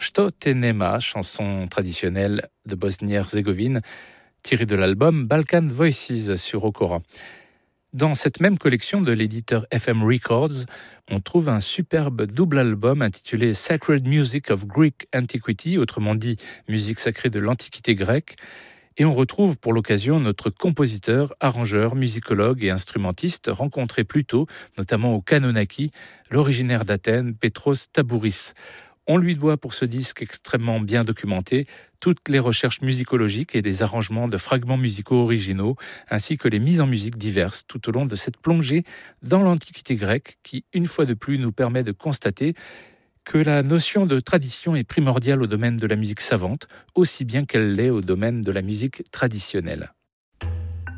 Što te nema, chanson traditionnelle de Bosnie-Herzégovine, tirée de l'album Balkan Voices sur Okora. Dans cette même collection de l'éditeur FM Records, on trouve un superbe double album intitulé Sacred Music of Greek Antiquity, autrement dit musique sacrée de l'Antiquité grecque. Et on retrouve pour l'occasion notre compositeur, arrangeur, musicologue et instrumentiste rencontré plus tôt, notamment au Kanonaki, l'originaire d'Athènes, Petros Tabouris. On lui doit pour ce disque extrêmement bien documenté toutes les recherches musicologiques et les arrangements de fragments musicaux originaux, ainsi que les mises en musique diverses tout au long de cette plongée dans l'Antiquité grecque qui, une fois de plus, nous permet de constater que la notion de tradition est primordiale au domaine de la musique savante, aussi bien qu'elle l'est au domaine de la musique traditionnelle.